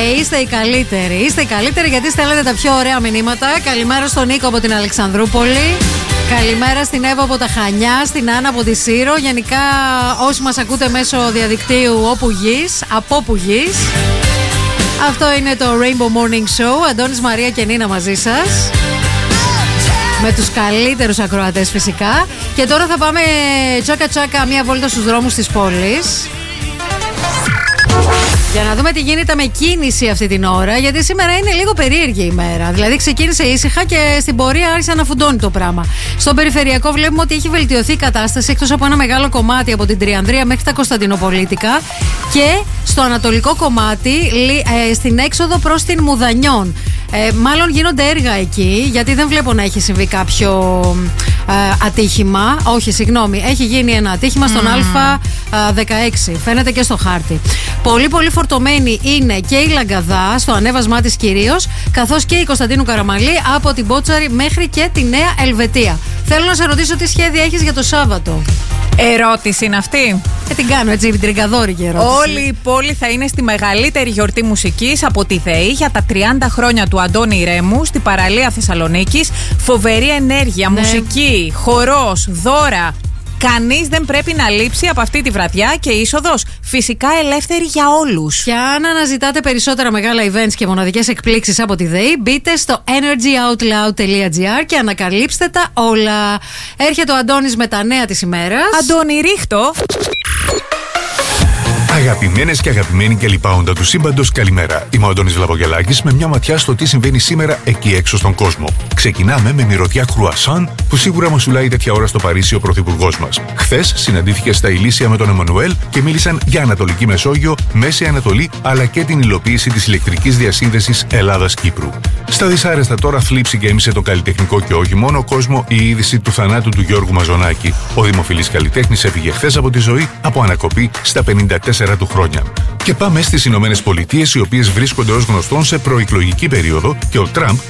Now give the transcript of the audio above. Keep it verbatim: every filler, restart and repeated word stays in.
είστε οι καλύτεροι. Είστε οι καλύτεροι γιατί στέλνετε τα πιο ωραία μηνύματα. Καλημέρα στον Νίκο από την Αλεξανδρούπολη. Καλημέρα στην Εύα από τα Χανιά, στην Άννα από τη Σύρο. Γενικά όσοι μας ακούτε μέσω διαδικτύου όπου γης, από όπου γης. Αυτό είναι το Rainbow Morning Show. Αντώνης, Μαρία και Νίνα μαζί σας. Με τους καλύτερους ακροατές φυσικά. Και τώρα θα πάμε τσάκα τσάκα μία βόλτα στους δρόμους της πόλης. Για να δούμε τι γίνεται με κίνηση αυτή την ώρα, γιατί σήμερα είναι λίγο περίεργη η μέρα. Δηλαδή ξεκίνησε ήσυχα και στην πορεία άρχισε να φουντώνει το πράγμα. Στον περιφερειακό βλέπουμε ότι έχει βελτιωθεί η κατάσταση, εκτός από ένα μεγάλο κομμάτι από την Τριανδρία μέχρι τα Κωνσταντινοπολίτικα, και στο ανατολικό κομμάτι ε, στην έξοδο προς την Μουδανιών. Ε, μάλλον γίνονται έργα εκεί, γιατί δεν βλέπω να έχει συμβεί κάποιο ε, ατύχημα. Όχι, συγγνώμη, έχει γίνει ένα ατύχημα στον mm. Α δεκαέξι. Φαίνεται και στο χάρτη. Πολύ πολύ φορτωμένη είναι και η Λαγκαδά, στο ανέβασμά της κυρίως, καθώς και η Κωνσταντίνου Καραμαλή από την Μπότσαρη μέχρι και τη Νέα Ελβετία. Θέλω να σε ρωτήσω τι σχέδια έχεις για το Σάββατο. Ερώτηση είναι αυτή. Ε, την κάνω έτσι, την τριγκαδόρικη ερώτηση. Όλη η πόλη θα είναι στη μεγαλύτερη γιορτή μουσικής από τη ΔΕΗ για τα τριάντα χρόνια του Αντώνη Ρέμου στη παραλία Θεσσαλονίκης. Φοβερή ενέργεια, ναι. Μουσική, χορός, δώρα. Κανείς δεν πρέπει να λείψει από αυτή τη βραδιά και είσοδος φυσικά ελεύθερη για όλους. Και αν αναζητάτε περισσότερα μεγάλα events και μοναδικές εκπλήξεις από τη ΔΕΗ, μπείτε στο energy out loud dot gr και ανακαλύψτε τα όλα. Έρχεται ο Αντώνης με τα νέα της ημέρας. Αντώνη, ρίχτω. Αγαπημένες και αγαπημένοι και λοιπάοντα του σύμπαντος, καλημέρα. Είμαι ο Αντώνης Βλαβογιαλάκης με μια ματιά στο τι συμβαίνει σήμερα εκεί έξω στον κόσμο. Ξεκινάμε με μυρωδιά κρουασάν που σίγουρα μασουλάει τέτοια ώρα στο Παρίσι ο πρωθυπουργός μας. Χθες συναντήθηκε στα Ηλίσια με τον Εμμανουέλ και μίλησαν για Ανατολική Μεσόγειο, Μέση Ανατολή αλλά και την υλοποίηση της ηλεκτρικής διασύνδεσης Ελλάδας-Κύπρου. Στα δυσάρεστα τώρα θλίψη γέμισε το καλλιτεχνικό και όχι μόνο κόσμο η είδηση του θανάτου του Γιώργου Μαζονάκη. Ο δημοφιλής καλλιτέχνης έφυγε χθες από τη ζωή από ανακοπή στα πενήντα τέσσερα του χρόνια. Και πάμε στις Ηνωμένες Πολιτείες, οι οποίες βρίσκονται ως γνωστόν σε προεκλογική περίοδο και ο Τραμπ